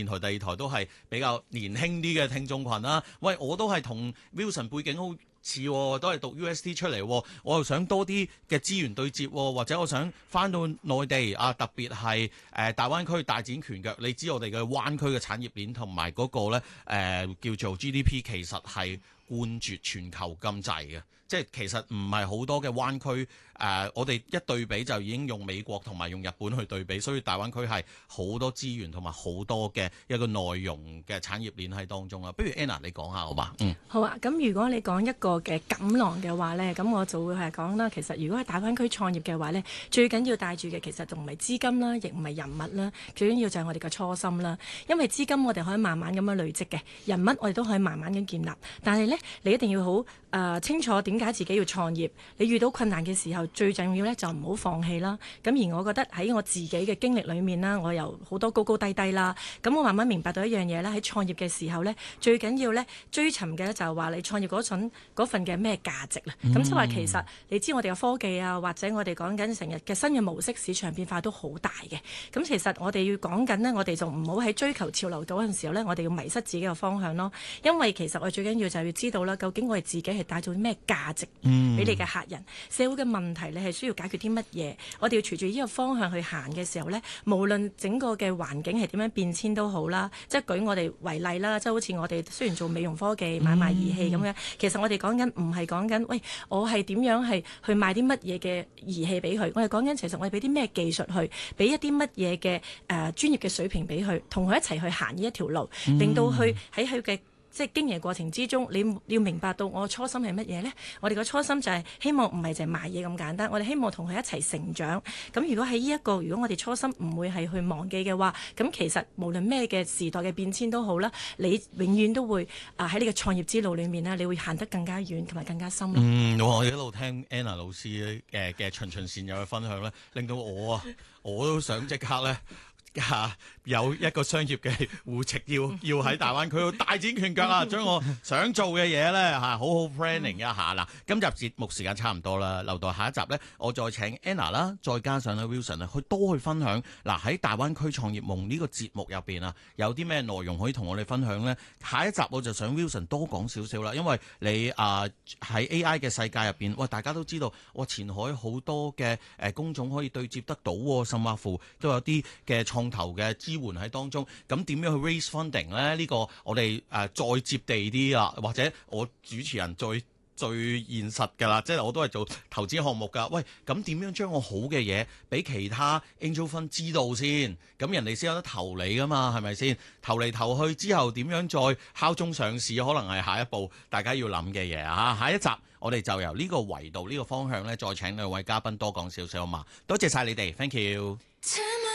台第二台都係比較年輕啲嘅聽眾群啦。喂，我都係同 Wilson 背景好似，都係讀 UST 出嚟，我又想多啲嘅資源對接，或者我想翻到內地啊，特別係大灣區大展拳腳。你知我哋嘅灣區嘅產業鏈同埋嗰個咧叫做 GDP 其實係冠絕全球咁滯嘅，即係其實唔係好多嘅灣區我哋一對比就已經用美國同埋用日本去對比，所以大灣區係好多資源同埋好多嘅一個內容嘅產業鏈喺當中啦。不如 Anna 你講下好嘛？ 好啊。咁如果你講一個嘅錦囊嘅話呢，咁我就會係講啦。其實如果喺大灣區創業嘅話呢，最緊要帶住嘅其實仲唔係資金啦，亦唔係人物啦，最緊要就係我哋嘅初心啦。因為資金我哋可以慢慢咁樣累積嘅，人物我哋都可以慢慢咁建立。但係呢，你一定要好清楚點解自己要創業。你遇到困難嘅時候，最重要呢就唔好放棄啦。咁而我覺得喺我自己嘅經歷裏面啦，我由好多高高低低啦，咁我慢慢明白到一樣嘢啦。喺創業嘅時候呢，最緊要呢追尋嘅就係話你創業嗰份嘅咩價值啦。咁即係話其實你知我哋嘅科技啊，或者我哋講緊成日嘅新嘅模式，市場變化都好大嘅。咁其實我哋要講緊呢，我哋就唔好喺追求潮流嗰陣時候呢，我哋要迷失自己嘅方向咯。因為其實我最緊要就係要知道啦，究竟我哋自己係帶咗啲咩價值俾你嘅客人，社會嘅問題你係需要解決啲乜嘢，我哋要隨住呢個方向去行嘅時候呢，無論整個嘅環境係點樣變遷都好啦。即係舉我哋為例啦，即係好似我哋雖然做美容科技買賣儀器咁樣，其實我哋講緊唔係講緊喂，我係點樣係去賣啲乜嘢嘅儀器俾佢，我哋講緊其實我哋俾啲咩技術去，俾一啲乜嘢嘅專業嘅水平俾佢，同佢一齊去行呢一條路，令到佢喺佢嘅即係經營過程之中，你要明白到我初心係乜嘢呢？我哋個初心就係希望唔係淨係賣嘢咁簡單，我哋希望同佢一齊成長。咁如果喺呢一個，如果我哋初心唔會係去忘記嘅話，咁其實無論咩嘅時代嘅變遷都好啦，你永遠都會喺你嘅創業之路裏面呢，你會行得更加遠同埋更加深咯。 我一路聽 Anna 老師嘅循循善誘嘅分享咧，令到我都想即刻咧。有一個商業嘅戶籍要喺大灣區度大展拳腳啦，將我想做嘅嘢咧好好 planning 一下啦。今集節目時間差唔多啦，留到下一集咧，我再請 Anna 啦，再加上 Wilson 去多去分享嗱喺大灣區創業夢呢個節目入邊有啲咩內容可以同我哋分享呢？下一集我就想 Wilson 多講少少啦，因為你喺 AI 嘅世界入邊，大家都知道前海好多嘅工種可以對接得到，甚至乎都有啲嘅創投嘅支援喺當中，咁點樣去 raise funding 咧？呢個我哋再接地啲啊，或者我主持人最現實㗎啦，即係我都係做投資項目㗎。喂，咁點樣將我好嘅嘢俾其他 angel fund 知道先？咁人哋先有得投你㗎嘛，係咪先？投嚟投去之後點樣再敲鐘上市，可能係下一步大家要諗嘅嘢啊！下一集我哋就由呢個維度呢個方向咧，再請兩位嘉賓多講少少啊嘛。多謝晒你哋 ，thank you。